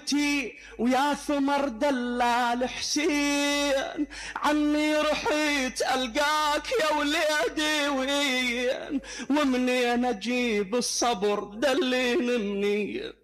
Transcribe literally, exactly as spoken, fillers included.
قلتي ويا ثمر دلال حسين عني رحيت ألقاك يا وليدي وين ومنين أجيب الصبر دلين منين